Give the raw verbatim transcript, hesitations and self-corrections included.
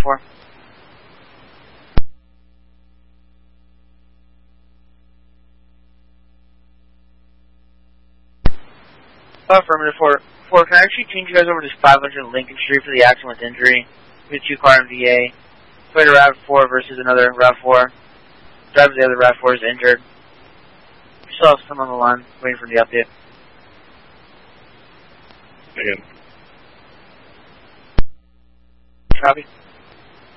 four. Oh, affirmative four. four, can I actually change you guys over to five hundred Lincoln Street for the accident with injury? We have two car M V A. Played a RAV four versus another RAV four. Driver of the other RAV four is injured. Still have someone on the line waiting for the update. Again. Copy.